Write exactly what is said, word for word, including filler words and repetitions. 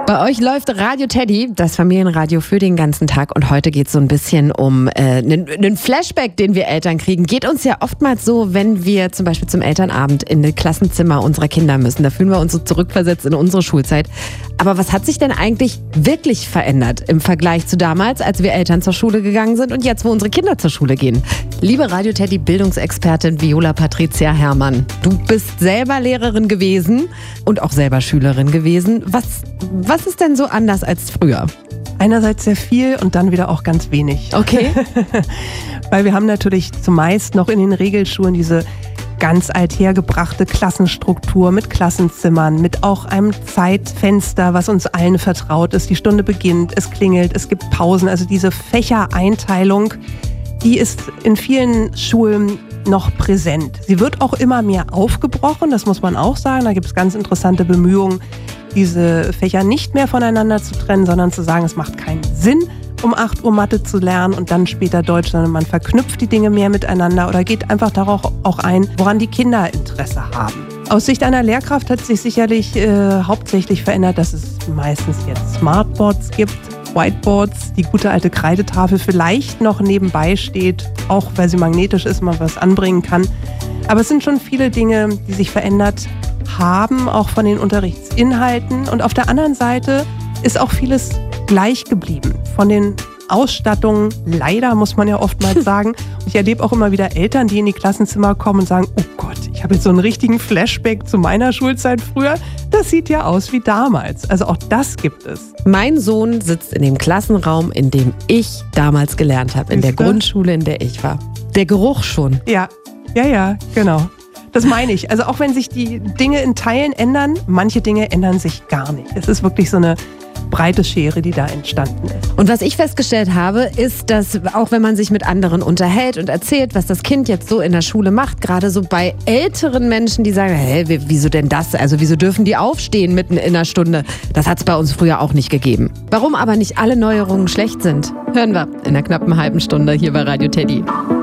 Bei euch läuft Radio Teddy, das Familienradio für den ganzen Tag. Und heute geht es so ein bisschen um äh, einen, einen Flashback, den wir Eltern kriegen. Geht uns ja oftmals so, wenn wir zum Beispiel zum Elternabend in das Klassenzimmer unserer Kinder müssen. Da fühlen wir uns so zurückversetzt in unsere Schulzeit. Aber was hat sich denn eigentlich wirklich verändert im Vergleich zu damals, als wir Eltern zur Schule gegangen sind und jetzt, wo unsere Kinder zur Schule gehen? Liebe Radio Teddy Bildungsexpertin Viola Patricia Herrmann, du bist selber Lehrerin gewesen und auch selber Schülerin gewesen. Was, was ist denn so anders als früher? Einerseits sehr viel und dann wieder auch ganz wenig. Okay. Weil wir haben natürlich zumeist noch in den Regelschulen diese ganz althergebrachte Klassenstruktur mit Klassenzimmern, mit auch einem Zeitfenster, was uns allen vertraut ist. Die Stunde beginnt, es klingelt, es gibt Pausen. Also diese Fächereinteilung, die ist in vielen Schulen noch präsent. Sie wird auch immer mehr aufgebrochen, das muss man auch sagen. Da gibt es ganz interessante Bemühungen, diese Fächer nicht mehr voneinander zu trennen, sondern zu sagen, es macht keinen Sinn, um acht Uhr Mathe zu lernen und dann später Deutsch, sondern man verknüpft die Dinge mehr miteinander oder geht einfach darauf auch ein, woran die Kinder Interesse haben. Aus Sicht einer Lehrkraft hat sich sicherlich äh, hauptsächlich verändert, dass es meistens jetzt Smartboards gibt, Whiteboards, die gute alte Kreidetafel vielleicht noch nebenbei steht, auch weil sie magnetisch ist, man was anbringen kann. Aber es sind schon viele Dinge, die sich verändert haben, auch von den Unterrichtsinhalten. Und auf der anderen Seite ist auch vieles gleich geblieben. Von den Ausstattungen, leider muss man ja oftmals sagen. Und ich erlebe auch immer wieder Eltern, die in die Klassenzimmer kommen und sagen, oh Gott, ich habe jetzt so einen richtigen Flashback zu meiner Schulzeit früher. Das sieht ja aus wie damals. Also auch das gibt es. Mein Sohn sitzt in dem Klassenraum, in dem ich damals gelernt habe, in der Grundschule, in der ich war. Der Geruch schon. Ja, ja, ja, genau. Das meine ich. Also auch wenn sich die Dinge in Teilen ändern, manche Dinge ändern sich gar nicht. Es ist wirklich so eine breite Schere, die da entstanden ist. Und was ich festgestellt habe, ist, dass auch wenn man sich mit anderen unterhält und erzählt, was das Kind jetzt so in der Schule macht, gerade so bei älteren Menschen, die sagen, hä, wieso denn das? Also wieso dürfen die aufstehen mitten in einer Stunde? Das hat es bei uns früher auch nicht gegeben. Warum aber nicht alle Neuerungen schlecht sind, hören wir in einer knappen halben Stunde hier bei Radio Teddy.